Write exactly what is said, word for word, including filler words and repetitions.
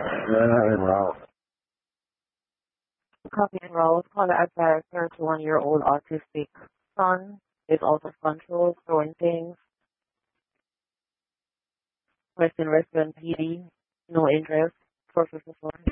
Yeah, wow. Copy and roll. Contact character to one-year-old autistic son is out of control, throwing things. Question response P D. No interest. four fifty-four.